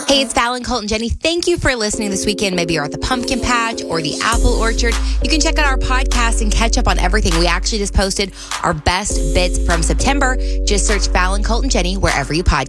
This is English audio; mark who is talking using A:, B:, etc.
A: Hey, it's Fallon, Colt, and Jenny. Thank you for listening this weekend. Maybe you're at the pumpkin patch or the apple orchard. You can check out our podcast and catch up on everything. We actually just posted our best bits from September. Just search Fallon, Colt, and Jenny wherever you podcast.